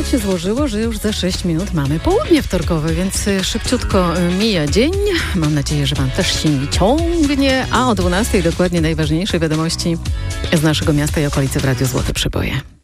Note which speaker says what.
Speaker 1: się złożyło, że już za 6 minut mamy południe wtorkowe, więc szybciutko mija dzień. Mam nadzieję, że wam też się nie ciągnie, a o 12 dokładnie najważniejsze wiadomości z naszego miasta i okolicy w Radiu Złote Przeboje.